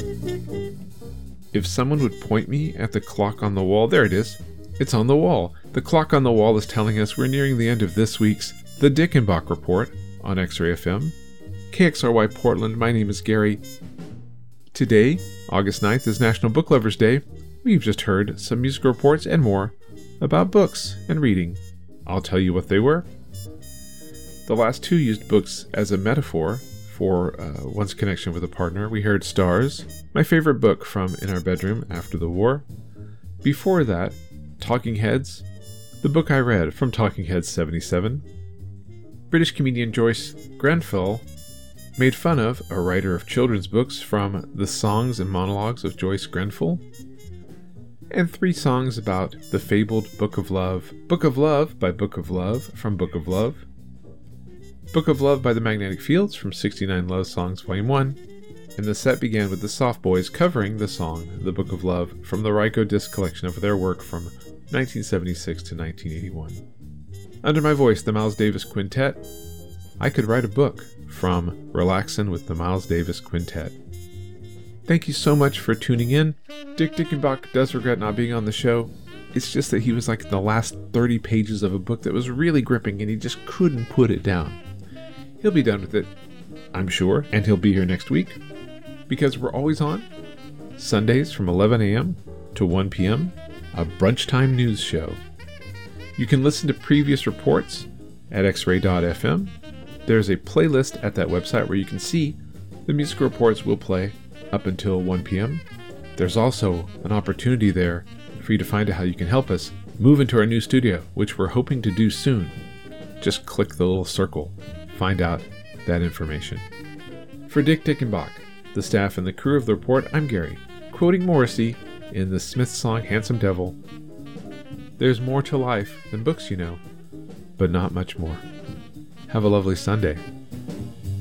If someone would point me at the clock on the wall, there it is. It's on the wall. The clock on the wall is telling us we're nearing the end of this week's The Dickenbach Report on X-Ray FM. KXRY Portland, my name is Gary. Today, August 9th, is National Book Lovers Day. We've just heard some music reports and more about books and reading. I'll tell you what they were. The last two used books as a metaphor for one's connection with a partner. We heard Stars, my favorite book from In Our Bedroom After the War. Before that, Talking Heads, the book I read from Talking Heads 77. British comedian Joyce Grenfell made fun of a writer of children's books from The Songs and Monologues of Joyce Grenfell. And 3 songs about the fabled Book of Love. Book of Love by Book of Love from Book of Love. Book of Love by the Magnetic Fields from 69 Love Songs Volume 1. And the set began with the Soft Boys covering the song The Book of Love from the Ryko disc collection of their work from 1976 to 1981. Under my voice, the Miles Davis Quintet. I could write a book from Relaxin' with the Miles Davis Quintet. Thank you so much for tuning in. Dick Dickenbach does regret not being on the show. It's just that he was like in the last 30 pages of a book that was really gripping and he just couldn't put it down. He'll be done with it, I'm sure, and he'll be here next week because we're always on Sundays from 11 a.m. to 1 p.m., a brunch time news show. You can listen to previous reports at xray.fm. There's a playlist at that website where you can see the music reports we'll play up until 1 p.m. There's also an opportunity there for you to find out how you can help us move into our new studio, which we're hoping to do soon. Just click the little circle, find out that information. For Dick Dickenbach, the staff and the crew of the report, I'm Gary, quoting Morrissey in the Smiths song Handsome Devil. There's more to life than books, you know, but not much more. Have a lovely Sunday.